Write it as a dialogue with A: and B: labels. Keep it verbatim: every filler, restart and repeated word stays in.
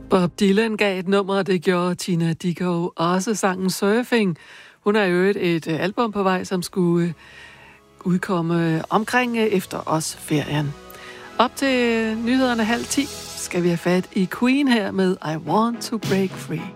A: Bob Dylan gav et nummer, det gjorde Tina Dickow også, sangen Surfing. Hun har jo et, et album på vej, som skulle udkomme omkring efter os ferien. Op til nyhederne halv ti skal vi have fat i Queen her med I Want to Break Free.